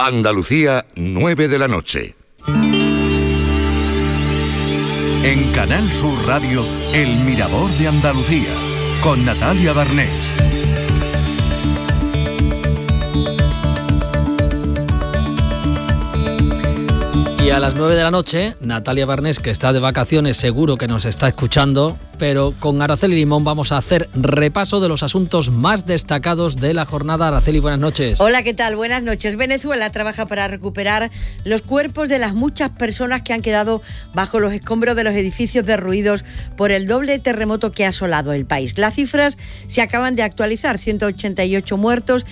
Andalucía, 9 de la noche. En Canal Sur Radio, El Mirador de Andalucía, con Natalia Barnés. Y a las 9 de la noche, Natalia Barnés, que está de vacaciones, seguro que nos está escuchando, pero con Araceli Limón vamos a hacer repaso de los asuntos más destacados de la jornada. Araceli, buenas noches. Hola, ¿qué tal? Buenas noches. Venezuela trabaja para recuperar los cuerpos de las muchas personas que han quedado bajo los escombros de los edificios derruidos por el doble terremoto que ha asolado el país. Las cifras se acaban de actualizar: 188 muertos,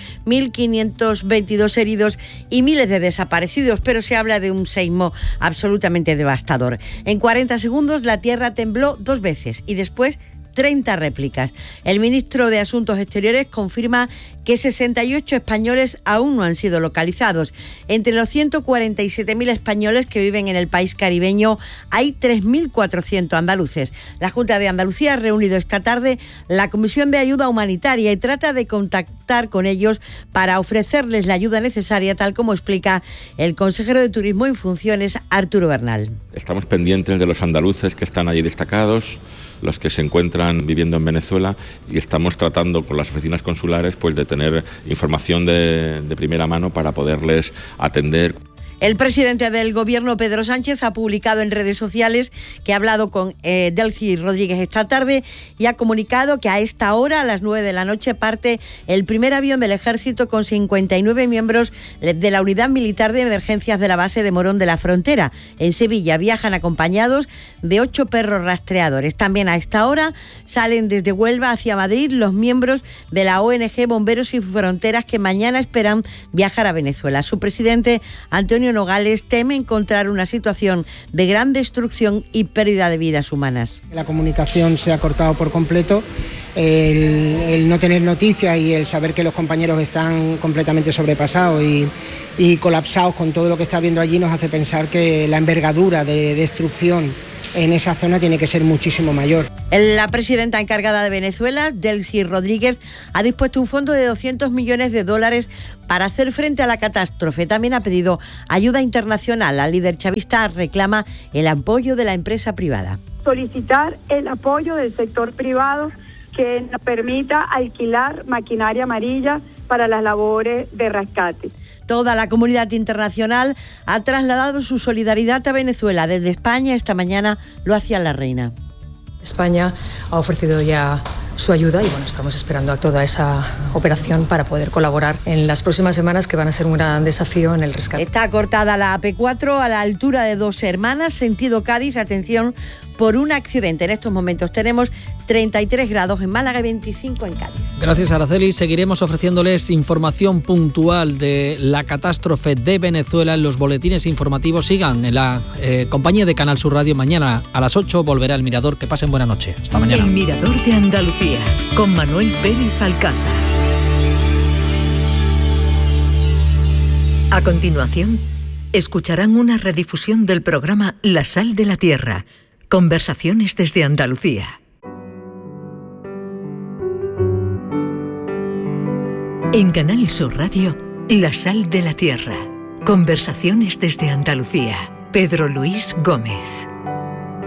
1.522 heridos y miles de desaparecidos, pero se habla de un seísmo absolutamente devastador. En 40 segundos la tierra tembló 2 veces y después 30 réplicas. El ministro de Asuntos Exteriores confirma que 68 españoles aún no han sido localizados. Entre los 147.000 españoles que viven en el país caribeño hay 3.400 andaluces. La Junta de Andalucía ha reunido esta tarde la Comisión de Ayuda Humanitaria y trata de contactar con ellos para ofrecerles la ayuda necesaria, tal como explica el consejero de Turismo en funciones, Arturo Bernal. Estamos pendientes de los andaluces que están allí destacados, los que se encuentran viviendo en Venezuela, y estamos tratando con las oficinas consulares pues de tener información de primera mano para poderles atender. El presidente del Gobierno, Pedro Sánchez, ha publicado en redes sociales que ha hablado con Delcy Rodríguez esta tarde y ha comunicado que a esta hora, a las 9 de la noche, parte el primer avión del Ejército con 59 miembros de la Unidad Militar de Emergencias de la base de Morón de la Frontera. En Sevilla viajan acompañados de 8 perros rastreadores. También a esta hora salen desde Huelva hacia Madrid los miembros de la ONG Bomberos Sin Fronteras, que mañana esperan viajar a Venezuela. Su presidente, Antonio Nogales, teme encontrar una situación de gran destrucción y pérdida de vidas humanas. La comunicación se ha cortado por completo, el no tener noticias y el saber que los compañeros están completamente sobrepasados y colapsados con todo lo que está viendo allí nos hace pensar que la envergadura de destrucción en esa zona tiene que ser muchísimo mayor. La presidenta encargada de Venezuela, Delcy Rodríguez, ha dispuesto un fondo de $200 millones para hacer frente a la catástrofe. También ha pedido ayuda internacional. La líder chavista reclama el apoyo de la empresa privada. Solicitar el apoyo del sector privado que nos permita alquilar maquinaria amarilla para las labores de rescate. Toda la comunidad internacional ha trasladado su solidaridad a Venezuela. Desde España esta mañana lo hacía la reina. España ha ofrecido ya su ayuda y estamos esperando a toda esa operación para poder colaborar en las próximas semanas, que van a ser un gran desafío en el rescate. Está cortada la AP4 a la altura de Dos Hermanas, sentido Cádiz. Atención por un accidente. En estos momentos tenemos 33 grados en Málaga y 25 en Cádiz. Gracias, Araceli. Seguiremos ofreciéndoles información puntual de la catástrofe de Venezuela en los boletines informativos. Sigan en la compañía de Canal Sur Radio. Mañana a las 8 volverá El Mirador. Que pasen buena noche. Hasta mañana. El Mirador de Andalucía, con Manuel Pérez Alcázar. A continuación, escucharán una redifusión del programa La Sal de la Tierra. Conversaciones desde Andalucía. En Canal Sur Radio, La Sal de la Tierra. Conversaciones desde Andalucía. Pedro Luis Gómez.